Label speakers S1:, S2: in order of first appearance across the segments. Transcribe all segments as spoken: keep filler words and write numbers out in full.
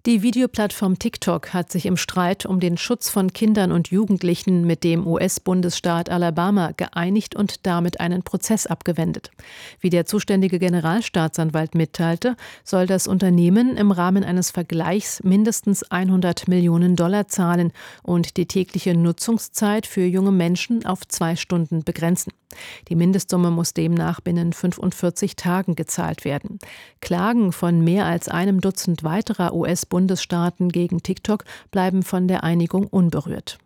S1: Die Videoplattform TikTok hat sich im Streit um den Schutz von Kindern und Jugendlichen mit dem U S-Bundesstaat Alabama geeinigt und damit einen Prozess abgewendet. Wie der zuständige Generalstaatsanwalt mitteilte, soll das Unternehmen im Rahmen eines Vergleichs mindestens hundert Millionen Dollar zahlen und die tägliche Nutzungszeit für junge Menschen auf zwei Stunden begrenzen. Die Mindestsumme muss demnach binnen fünfundvierzig Tagen gezahlt werden. Klagen von mehr als einem Dutzend weiterer U S-Bundesstaaten gegen TikTok bleiben von der Einigung unberührt.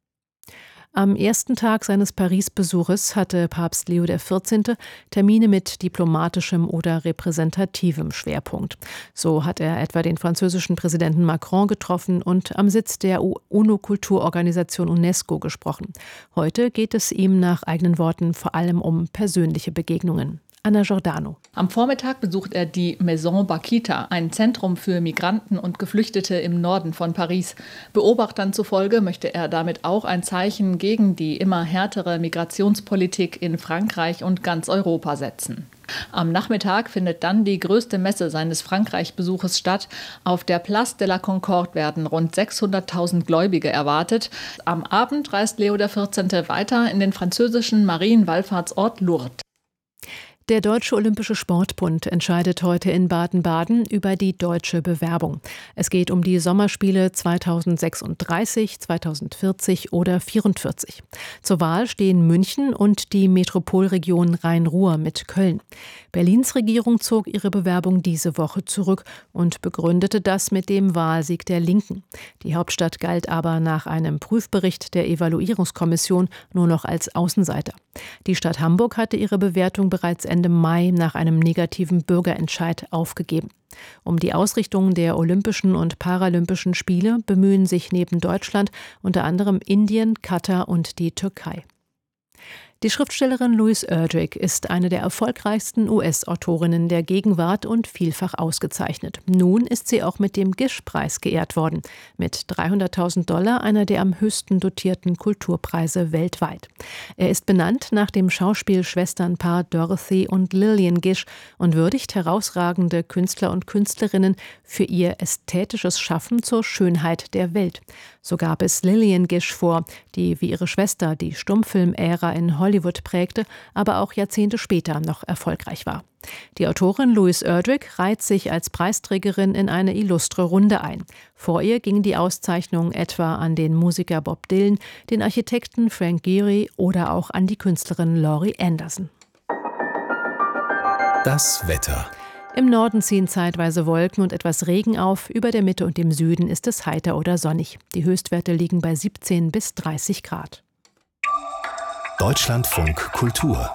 S1: Am ersten Tag seines Paris-Besuches hatte Papst Leo der vierzehnte. Termine mit diplomatischem oder repräsentativem Schwerpunkt. So hat er etwa den französischen Präsidenten Macron getroffen und am Sitz der UNO-Kulturorganisation UNESCO gesprochen. Heute geht es ihm nach eigenen Worten vor allem um persönliche Begegnungen. Anna Giordano.
S2: Am Vormittag besucht er die Maison Bakita, ein Zentrum für Migranten und Geflüchtete im Norden von Paris. Beobachtern zufolge möchte er damit auch ein Zeichen gegen die immer härtere Migrationspolitik in Frankreich und ganz Europa setzen. Am Nachmittag findet dann die größte Messe seines Frankreich-Besuches statt. Auf der Place de la Concorde werden rund sechshunderttausend Gläubige erwartet. Am Abend reist Leo der vierzehnte. weiter in den französischen Marienwallfahrtsort Lourdes.
S1: Der Deutsche Olympische Sportbund entscheidet heute in Baden-Baden über die deutsche Bewerbung. Es geht um die Sommerspiele zweitausendsechsunddreißig, zweitausendvierzig oder vierundvierzig. Zur Wahl stehen München und die Metropolregion Rhein-Ruhr mit Köln. Berlins Regierung zog ihre Bewerbung diese Woche zurück und begründete das mit dem Wahlsieg der Linken. Die Hauptstadt galt aber nach einem Prüfbericht der Evaluierungskommission nur noch als Außenseiter. Die Stadt Hamburg hatte ihre Bewertung bereits Ende Mai nach einem negativen Bürgerentscheid aufgegeben. Um die Ausrichtung der Olympischen und Paralympischen Spiele bemühen sich neben Deutschland unter anderem Indien, Katar und die Türkei. Die Schriftstellerin Louise Erdrich ist eine der erfolgreichsten U S-Autorinnen der Gegenwart und vielfach ausgezeichnet. Nun ist sie auch mit dem Gish-Preis geehrt worden, mit dreihunderttausend Dollar, einer der am höchsten dotierten Kulturpreise weltweit. Er ist benannt nach dem Schauspielschwesternpaar Dorothy und Lillian Gish und würdigt herausragende Künstler und Künstlerinnen für ihr ästhetisches Schaffen zur Schönheit der Welt. So gab es Lillian Gish vor, die wie ihre Schwester die Stummfilmära in Hollywood prägte, aber auch Jahrzehnte später noch erfolgreich war. Die Autorin Louise Erdrich reiht sich als Preisträgerin in eine illustre Runde ein. Vor ihr ging die Auszeichnung etwa an den Musiker Bob Dylan, den Architekten Frank Gehry oder auch an die Künstlerin Laurie Anderson.
S3: Das Wetter.
S1: Im Norden ziehen zeitweise Wolken und etwas Regen auf. Über der Mitte und im Süden ist es heiter oder sonnig. Die Höchstwerte liegen bei siebzehn bis dreißig Grad.
S3: Deutschlandfunk Kultur.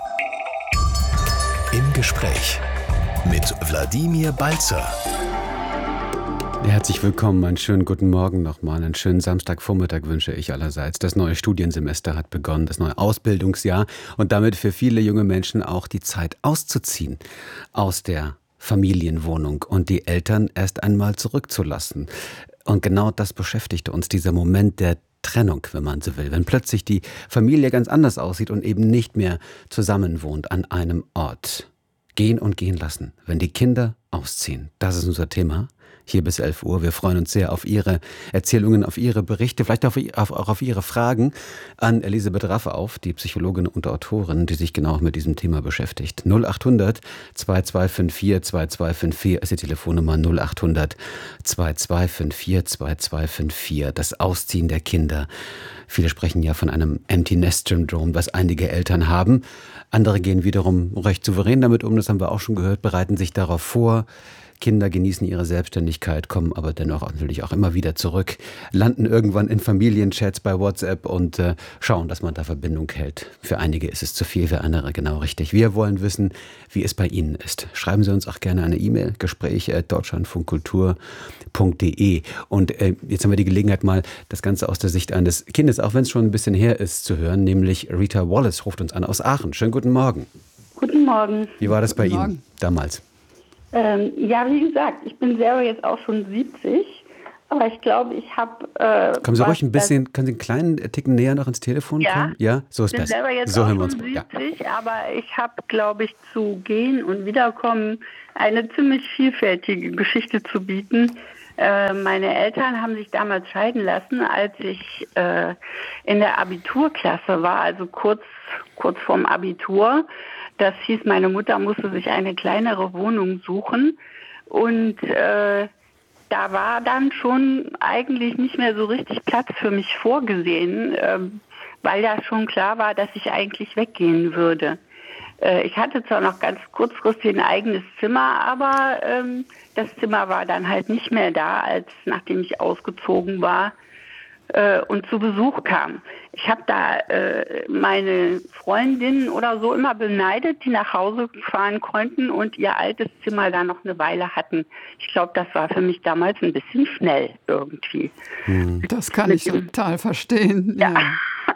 S3: Im Gespräch mit Wladimir Balzer.
S4: Herzlich willkommen, einen schönen guten Morgen nochmal, einen schönen Samstagvormittag wünsche ich allerseits. Das neue Studiensemester hat begonnen, das neue Ausbildungsjahr und damit für viele junge Menschen auch die Zeit auszuziehen aus der Familienwohnung und die Eltern erst einmal zurückzulassen. Und genau das beschäftigte uns, dieser Moment der Trennung, wenn man so will. Wenn plötzlich die Familie ganz anders aussieht und eben nicht mehr zusammen wohnt an einem Ort. Gehen und gehen lassen, wenn die Kinder ausziehen. Das ist unser Thema. Hier bis elf Uhr. Wir freuen uns sehr auf Ihre Erzählungen, auf Ihre Berichte, vielleicht auch auf, auch auf Ihre Fragen an Elisabeth Raffauf, die Psychologin und Autorin, die sich genau mit diesem Thema beschäftigt. null achthundert zweiundzwanzig vierundfünfzig zweiundzwanzig vierundfünfzig ist die Telefonnummer null achthundert zweiundzwanzig fünfundvierzig zweiundzwanzig fünfundfünfzig. Das Ausziehen der Kinder. Viele sprechen ja von einem Empty Nest Syndrom, was einige Eltern haben. Andere gehen wiederum recht souverän damit um, das haben wir auch schon gehört, bereiten sich darauf vor. Kinder genießen ihre Selbstständigkeit, kommen aber dennoch natürlich auch immer wieder zurück, landen irgendwann in Familienchats bei WhatsApp und äh, schauen, dass man da Verbindung hält. Für einige ist es zu viel, für andere genau richtig. Wir wollen wissen, wie es bei Ihnen ist. Schreiben Sie uns auch gerne eine E-Mail, gespräche at deutschlandfunkkultur punkt de. Und äh, jetzt haben wir die Gelegenheit, mal das Ganze aus der Sicht eines Kindes, auch wenn es schon ein bisschen her ist, zu hören, nämlich Rita Wallace ruft uns an aus Aachen. Schönen guten Morgen.
S5: Guten Morgen.
S4: Wie war das bei
S5: Guten
S4: Ihnen
S5: Morgen.
S4: damals?
S5: Ähm, ja, wie gesagt, ich bin selber jetzt auch schon siebzig, aber ich glaube, ich habe... Äh,
S4: Kommen Sie ruhig ein bisschen, können Sie einen kleinen Ticken näher noch ins Telefon
S5: ja,
S4: kommen? Ja, so ist
S5: ich bin
S4: besser.
S5: selber jetzt
S4: so
S5: auch
S4: hören wir
S5: schon
S4: uns.
S5: siebzig,
S4: Ja.
S5: aber ich habe, glaube ich, zu Gehen und Wiederkommen eine ziemlich vielfältige Geschichte zu bieten. Äh, meine Eltern haben sich damals scheiden lassen, als ich äh, in der Abiturklasse war, also kurz, kurz vorm Abitur. Das hieß, meine Mutter musste sich eine kleinere Wohnung suchen und äh, da war dann schon eigentlich nicht mehr so richtig Platz für mich vorgesehen, äh, weil ja schon klar war, dass ich eigentlich weggehen würde. Äh, ich hatte zwar noch ganz kurzfristig ein eigenes Zimmer, aber ähm, das Zimmer war dann halt nicht mehr da, als nachdem ich ausgezogen war äh, und zu Besuch kam. Ich habe da äh, meine Freundinnen oder so immer beneidet, die nach Hause fahren konnten und ihr altes Zimmer da noch eine Weile hatten. Ich glaube, das war für mich damals ein bisschen schnell irgendwie.
S6: Das kann ich total verstehen. Ja. Ja.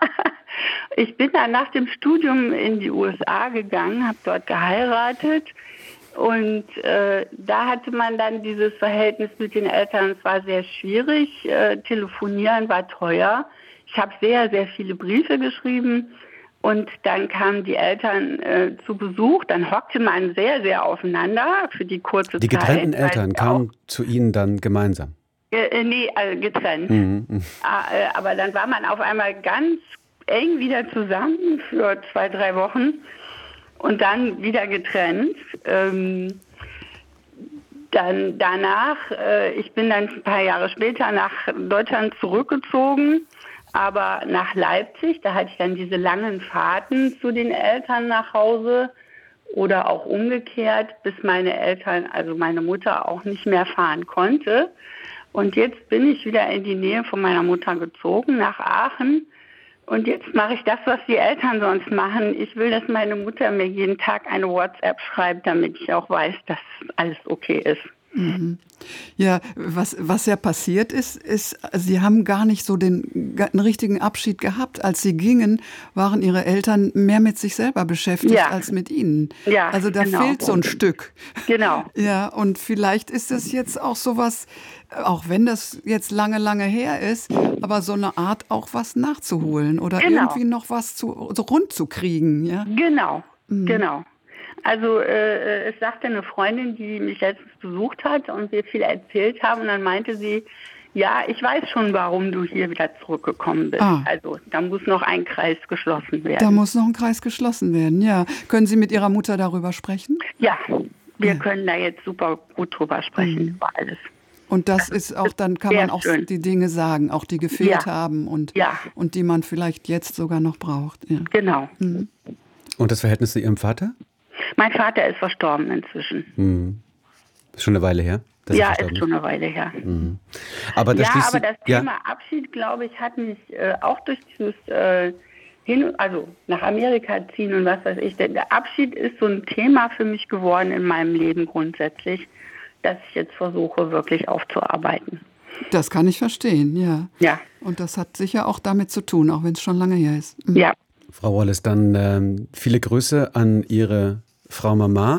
S5: Ich bin dann nach dem Studium in die U S A gegangen, habe dort geheiratet und äh, da hatte man dann dieses Verhältnis mit den Eltern. Es war sehr schwierig, äh, telefonieren war teuer. Ich habe sehr, sehr viele Briefe geschrieben und dann kamen die Eltern äh, zu Besuch. Dann hockte man sehr, sehr aufeinander für die kurze Zeit.
S4: Die getrennten Eltern kamen zu Ihnen dann gemeinsam?
S5: Äh, nee, also getrennt.
S4: Mhm. Mhm.
S5: Aber dann war man auf einmal ganz eng wieder zusammen für zwei, drei Wochen und dann wieder getrennt. Ähm, dann danach, äh, ich bin dann ein paar Jahre später nach Deutschland zurückgezogen, aber nach Leipzig. Da hatte ich dann diese langen Fahrten zu den Eltern nach Hause oder auch umgekehrt, bis meine Eltern, also meine Mutter auch nicht mehr fahren konnte. Und jetzt bin ich wieder in die Nähe von meiner Mutter gezogen, nach Aachen. Und jetzt mache ich das, was die Eltern sonst machen. Ich will, dass meine Mutter mir jeden Tag eine WhatsApp schreibt, damit ich auch weiß, dass alles okay ist.
S6: Mhm. Ja, was, was ja passiert ist, ist, Sie haben gar nicht so den, den richtigen Abschied gehabt. Als Sie gingen, waren Ihre Eltern mehr mit sich selber beschäftigt
S5: ja.
S6: als mit Ihnen.
S5: Ja,
S6: also da
S5: genau.
S6: fehlt so ein Stück.
S5: Genau.
S6: Ja, und vielleicht ist es jetzt auch sowas, auch wenn das jetzt lange, lange her ist, aber so eine Art auch was nachzuholen oder
S5: genau.
S6: irgendwie noch was zu, so rund zu kriegen. Ja?
S5: Genau,
S6: mhm.
S5: genau. Also äh, es sagte eine Freundin, die mich letztens besucht hat und wir viel erzählt haben, und dann meinte sie, ja, ich weiß schon, warum du hier wieder zurückgekommen bist. Ah. Also da muss noch ein Kreis geschlossen werden.
S6: Da muss noch ein Kreis geschlossen werden, ja. Können Sie mit Ihrer Mutter darüber sprechen?
S5: Ja, wir ja. können da jetzt super gut drüber sprechen, mhm. über alles.
S6: Und das, das ist auch, dann kann man auch schön. die Dinge sagen, auch die gefehlt
S5: ja.
S6: haben und,
S5: ja.
S6: und die man vielleicht jetzt sogar noch braucht. Ja.
S5: Genau.
S6: Mhm.
S4: Und das Verhältnis zu Ihrem Vater?
S5: Mein Vater ist verstorben inzwischen.
S4: Mhm. Ist schon eine Weile her?
S5: Ja, ist schon eine Weile her.
S4: Mhm. Aber das,
S5: ja, aber das
S4: ja.
S5: Thema Abschied, glaube ich, hat mich äh, auch durch dieses äh, hin, also nach Amerika ziehen und was weiß ich. Der Abschied ist so ein Thema für mich geworden in meinem Leben grundsätzlich, dass ich jetzt versuche, wirklich aufzuarbeiten.
S6: Das kann ich verstehen, ja.
S5: Ja.
S6: Und das hat sicher auch damit zu tun, auch wenn es schon lange her ist. Mhm.
S5: Ja.
S4: Frau Wallace, dann ähm, viele Grüße an Ihre Frau Mama.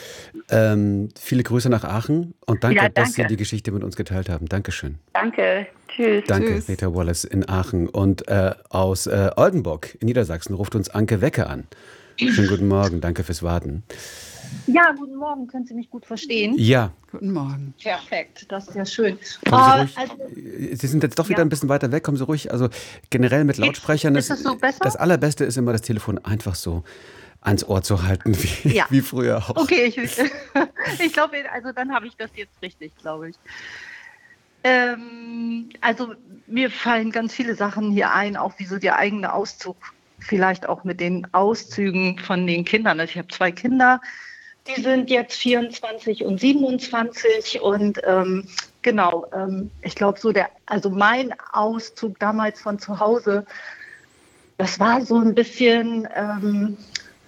S4: Ähm, viele Grüße nach Aachen und danke,
S5: ja, danke,
S4: dass Sie die Geschichte mit uns geteilt haben. Dankeschön.
S5: Danke. Tschüss.
S4: Danke,
S6: Tschüss.
S4: Rita Wallace in Aachen. Und äh, aus äh, Oldenburg in Niedersachsen ruft uns Anke Wecke an. Schönen guten Morgen, danke fürs Warten.
S7: Ja, guten Morgen. Können Sie mich gut verstehen?
S4: Ja.
S6: Guten Morgen.
S7: Perfekt, das ist ja schön.
S4: Kommen Sie,
S7: uh,
S4: ruhig,
S7: also,
S4: Sie sind jetzt doch wieder
S7: ja.
S4: ein bisschen weiter weg. Kommen Sie ruhig. Also generell mit Lautsprechern.
S7: Ist das so besser?
S4: Das Allerbeste ist immer, das Telefon einfach so ans Ohr zu halten, wie,
S7: ja.
S4: wie früher auch.
S7: Okay, ich, ich glaube, also dann habe ich das jetzt richtig, glaube ich. Ähm, also mir fallen ganz viele Sachen hier ein, auch wie so der eigene Auszug, vielleicht auch mit den Auszügen von den Kindern. Also ich habe zwei Kinder, die sind jetzt vierundzwanzig und siebenundzwanzig und ähm, genau, ähm, ich glaube so der, also mein Auszug damals von zu Hause, das war so ein bisschen ähm,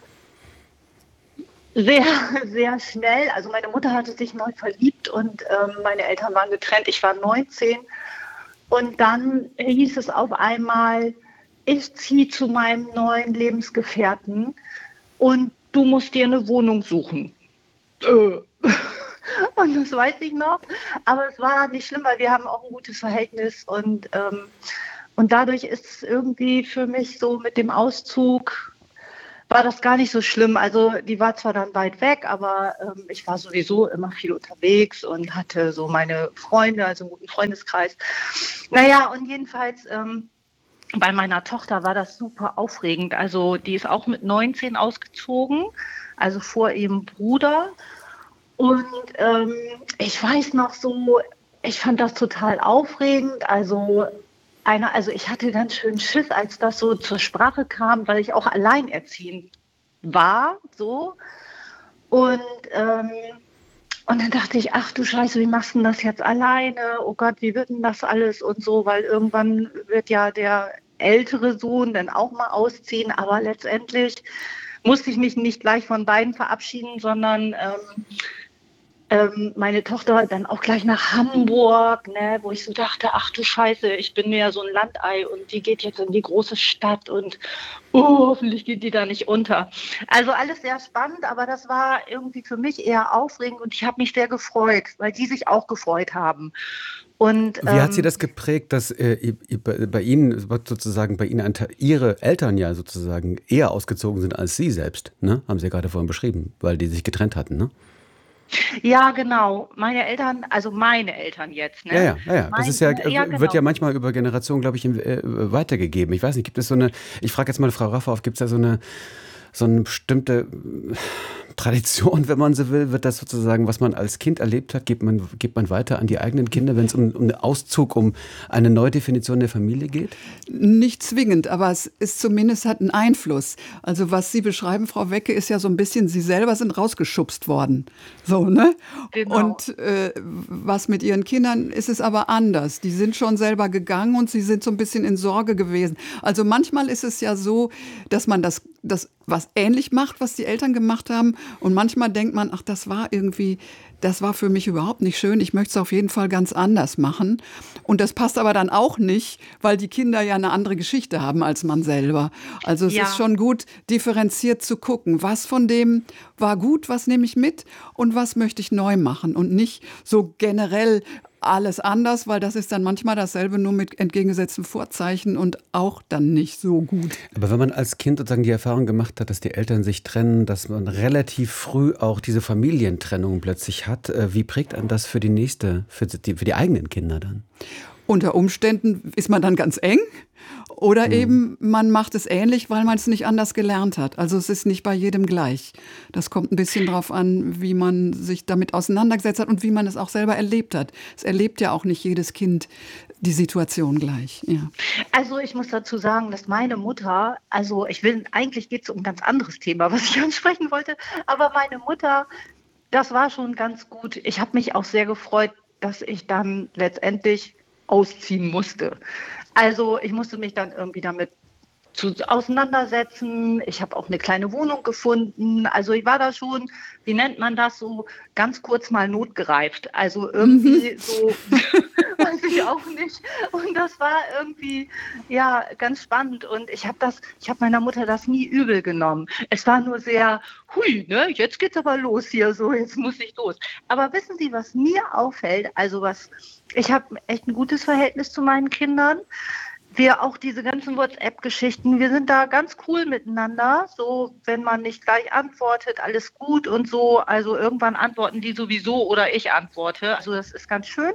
S7: sehr, sehr schnell. Also meine Mutter hatte sich neu verliebt und ähm, meine Eltern waren getrennt. Ich war neunzehn und dann hieß es auf einmal, ich ziehe zu meinem neuen Lebensgefährten und du musst dir eine Wohnung suchen. Und das weiß ich noch. Aber es war nicht schlimm, weil wir haben auch ein gutes Verhältnis. Und, ähm, und dadurch ist es irgendwie für mich so mit dem Auszug war das gar nicht so schlimm. Also die war zwar dann weit weg, aber ähm, ich war sowieso immer viel unterwegs und hatte so meine Freunde, also einen guten Freundeskreis. Naja, und jedenfalls ähm, bei meiner Tochter war das super aufregend. Also die ist auch mit neunzehn ausgezogen, also vor ihrem Bruder. Und ähm, ich weiß noch so, ich fand das total aufregend. Also Eine, also ich hatte ganz schön Schiss, als das so zur Sprache kam, weil ich auch alleinerziehend war, so. Und, ähm, und dann dachte ich, ach du Scheiße, wie machst du denn das jetzt alleine? Oh Gott, wie wird denn das alles und so? Weil irgendwann wird ja der ältere Sohn dann auch mal ausziehen. Aber letztendlich musste ich mich nicht gleich von beiden verabschieden, sondern ähm, Ähm, meine Tochter dann auch gleich nach Hamburg, ne, wo ich so dachte, ach du Scheiße, ich bin ja so ein Landei und die geht jetzt in die große Stadt und oh, hoffentlich geht die da nicht unter. Also alles sehr spannend, aber das war irgendwie für mich eher aufregend und ich habe mich sehr gefreut, weil die sich auch gefreut haben. Und,
S4: Wie hat
S7: ähm,
S4: Sie das geprägt, dass äh, bei, bei Ihnen sozusagen, bei Ihnen ein Teil, Ihre Eltern ja sozusagen eher ausgezogen sind als Sie selbst, ne? Haben Sie ja gerade vorhin beschrieben, weil die sich getrennt hatten, ne?
S7: Ja, genau. Meine Eltern, also meine Eltern jetzt, ne?
S4: Ja, ja, ja, ja. Das
S7: Mein,
S4: ist ja,
S7: ja,
S4: wird
S7: genau.
S4: ja manchmal über Generationen, glaube ich, im- äh, weitergegeben. Ich weiß nicht, gibt es so eine, ich frage jetzt mal Frau Raffauf, gibt es da so eine, so eine bestimmte äh, Tradition, wenn man so will, wird das sozusagen, was man als Kind erlebt hat, gibt man, gibt man weiter an die eigenen Kinder, wenn es um, um einen Auszug, um eine Neudefinition der Familie geht?
S6: Nicht zwingend, aber es ist zumindest hat einen Einfluss. Also was Sie beschreiben, Frau Wecke, ist ja so ein bisschen, Sie selber sind rausgeschubst worden. So, ne?
S7: Genau.
S6: Und äh, was mit Ihren Kindern ist es aber anders. Die sind schon selber gegangen und sie sind so ein bisschen in Sorge gewesen. Also manchmal ist es ja so, dass man das, das was ähnlich macht, was die Eltern gemacht haben. Und manchmal denkt man, ach, das war irgendwie, das war für mich überhaupt nicht schön. Ich möchte es auf jeden Fall ganz anders machen. Und das passt aber dann auch nicht, weil die Kinder ja eine andere Geschichte haben als man selber. Also es
S7: Ja.
S6: ist schon gut, differenziert zu gucken, was von dem war gut, was nehme ich mit und was möchte ich neu machen. Und nicht so generell alles anders, weil das ist dann manchmal dasselbe, nur mit entgegengesetzten Vorzeichen und auch dann nicht so gut.
S4: Aber wenn man als Kind sozusagen die Erfahrung gemacht hat, dass die Eltern sich trennen, dass man relativ früh auch diese Familientrennung plötzlich hat, äh, wie prägt einen das für die nächste, für die, für die eigenen Kinder dann?
S6: Unter Umständen ist man dann ganz eng oder eben man macht es ähnlich, weil man es nicht anders gelernt hat. Also es ist nicht bei jedem gleich. Das kommt ein bisschen drauf an, wie man sich damit auseinandergesetzt hat und wie man es auch selber erlebt hat. Es erlebt ja auch nicht jedes Kind die Situation gleich. Ja.
S7: Also ich muss dazu sagen, dass meine Mutter, also ich will, eigentlich geht es um ein ganz anderes Thema, was ich ansprechen wollte, aber meine Mutter, das war schon ganz gut. Ich habe mich auch sehr gefreut, dass ich dann letztendlich ausziehen musste. Also ich musste mich dann irgendwie damit zu, auseinandersetzen. Ich habe auch eine kleine Wohnung gefunden. Also ich war da schon, wie nennt man das, so ganz kurz mal notgereift. Also irgendwie mhm. so, weiß ich auch nicht. Und das war irgendwie, ja, ganz spannend. Und ich habe das, ich habe meiner Mutter das nie übel genommen. Es war nur sehr, hui, ne, jetzt geht's aber los hier, so, jetzt muss ich los. Aber wissen Sie, was mir auffällt? Also was, ich habe echt ein gutes Verhältnis zu meinen Kindern. Wir auch diese ganzen WhatsApp-Geschichten, wir sind da ganz cool miteinander. So, wenn man nicht gleich antwortet, alles gut und so. Also irgendwann antworten die sowieso oder ich antworte. Also das ist ganz schön.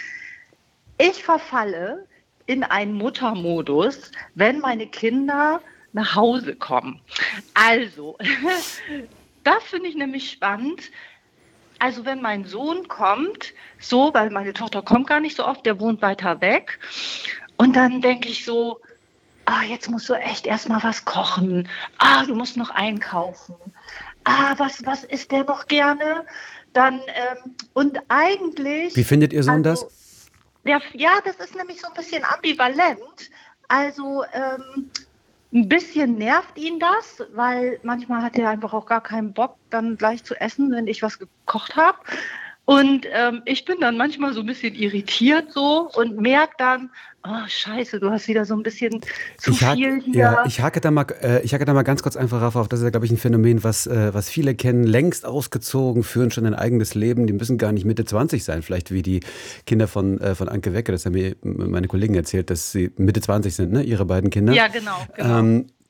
S7: Ich verfalle in einen Muttermodus, wenn meine Kinder nach Hause kommen. Also, das finde ich nämlich spannend. Also wenn mein Sohn kommt, so, weil meine Tochter kommt gar nicht so oft, der wohnt weiter weg. Und dann denke ich so, ah, jetzt musst du echt erstmal was kochen. Ah, du musst noch einkaufen. Ah, was, was isst der noch gerne? Dann, ähm, und eigentlich...
S4: Wie findet Ihr Sohn
S7: also,
S4: das?
S7: Ja, ja, das ist nämlich so ein bisschen ambivalent. Also, ähm, ein bisschen nervt ihn das, weil manchmal hat er einfach auch gar keinen Bock, dann gleich zu essen, wenn ich was gekocht habe. Und ähm, ich bin dann manchmal so ein bisschen irritiert so und merke dann, oh scheiße, du hast wieder so ein bisschen zu
S4: ich hake,
S7: viel hier.
S4: Ja, ich hake da mal, äh, ich hake da mal ganz kurz einfach auf. Das ist ja, glaube ich, ein Phänomen, was, äh, was viele kennen. Längst ausgezogen, führen schon ein eigenes Leben. Die müssen gar nicht Mitte zwanzig sein, vielleicht wie die Kinder von, äh, von Anke Wecke. Das haben mir meine Kollegen erzählt, dass sie Mitte zwanzig sind, ne? Ihre beiden Kinder.
S7: Ja, genau. genau.
S4: Ähm,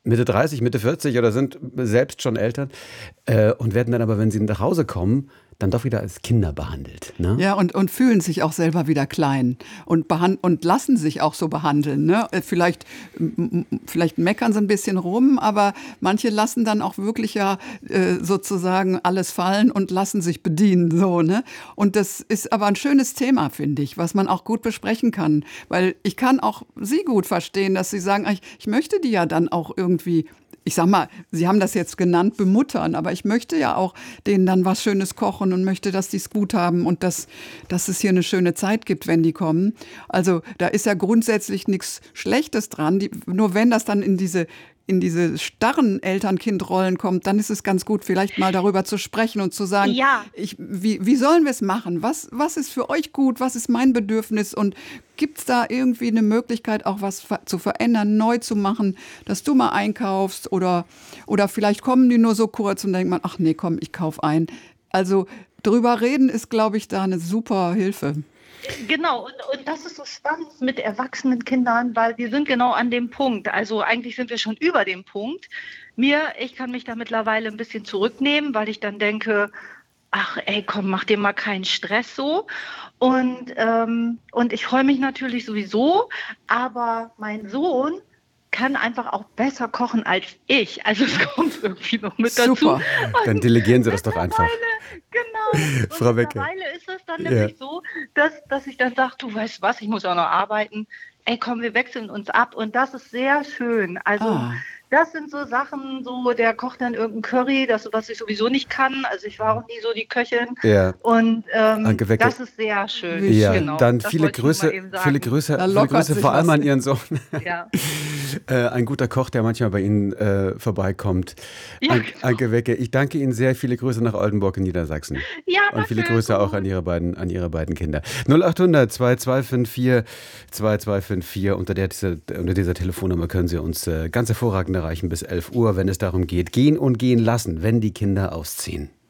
S4: Mitte dreißig, Mitte vierzig oder sind selbst schon Eltern äh, und werden dann aber, wenn sie nach Hause kommen, dann doch wieder als Kinder behandelt. Ne?
S6: Ja, und, und fühlen sich auch selber wieder klein und, behand- und lassen sich auch so behandeln. Ne? Vielleicht, m- vielleicht meckern sie ein bisschen rum, aber manche lassen dann auch wirklich ja äh, sozusagen alles fallen und lassen sich bedienen. So, ne? Und das ist aber ein schönes Thema, finde ich, was man auch gut besprechen kann. Weil ich kann auch Sie gut verstehen, dass Sie sagen, ich, ich möchte die ja dann auch irgendwie, ich sag mal, Sie haben das jetzt genannt, bemuttern, aber ich möchte ja auch denen dann was Schönes kochen und möchte, dass die es gut haben und dass, dass es hier eine schöne Zeit gibt, wenn die kommen. Also da ist ja grundsätzlich nichts Schlechtes dran. Die, nur wenn das dann in diese in diese starren Eltern-Kind-Rollen kommt, dann ist es ganz gut, vielleicht mal darüber zu sprechen und zu sagen,
S7: Ja.
S6: ich, wie, wie sollen wir es machen? Was, was ist für euch gut? Was ist mein Bedürfnis? Und gibt es da irgendwie eine Möglichkeit, auch was ver- zu verändern, neu zu machen, dass du mal einkaufst? Oder, oder vielleicht kommen die nur so kurz und denkt man, ach nee, komm, ich kauf ein. Also drüber reden ist, glaube ich, da eine super Hilfe.
S7: Genau, und, und das ist so spannend mit erwachsenen Kindern, weil wir sind genau an dem Punkt. Also eigentlich sind wir schon über dem Punkt. Mir, ich kann mich da mittlerweile ein bisschen zurücknehmen, weil ich dann denke, ach ey, komm, mach dir mal keinen Stress so. Und, ähm, und ich freue mich natürlich sowieso, aber mein Sohn kann einfach auch besser kochen als ich. Also es kommt irgendwie noch mit dazu.
S6: Super.
S4: Dann delegieren Sie das doch einfach.
S7: Genau. Und
S4: Frau Wecke.
S7: mittlerweile ist es dann
S4: Ja.
S7: nämlich so, dass, dass ich dann sage, du weißt was, ich muss auch noch arbeiten. Ey, komm, wir wechseln uns ab. Und das ist sehr schön. Also
S6: Ah.
S7: das sind so Sachen, so der kocht dann irgendein Curry, das, was ich sowieso nicht kann. Also ich war auch nie so die Köchin.
S4: Ja.
S7: Und ähm,
S4: Anke Wecke.
S7: das ist sehr schön.
S6: Wie
S4: Ja,
S7: Genau,
S4: dann
S7: das
S4: viele
S7: wollte ich nur mal
S4: Grüße,
S7: eben sagen.
S4: viele Grüße,
S6: Da
S4: viele
S6: lockert
S4: Grüße
S6: sich
S4: vor allem
S6: was.
S4: an Ihren Sohn.
S7: Ja.
S4: Äh, ein guter Koch, der manchmal bei Ihnen äh, vorbeikommt.
S7: Ja,
S4: An,
S7: genau.
S4: Anke Wecke, ich danke Ihnen sehr. Viele Grüße nach Oldenburg in Niedersachsen.
S7: Ja,
S4: Und viele
S7: danke,
S4: Grüße auch
S7: gut.
S4: an Ihre beiden, an Ihre beiden Kinder. null achthundert zwei zwei fünf vier zwei zwei fünf vier. Unter, der, dieser, unter dieser Telefonnummer können Sie uns äh, ganz hervorragend erreichen bis elf Uhr, wenn es darum geht, gehen und gehen lassen, wenn die Kinder ausziehen.